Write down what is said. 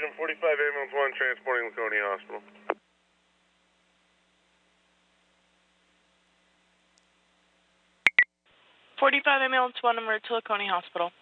Washington 45 ambulance 1 transporting Laconia Hospital. 45 ambulance 1 en route to Laconia Hospital.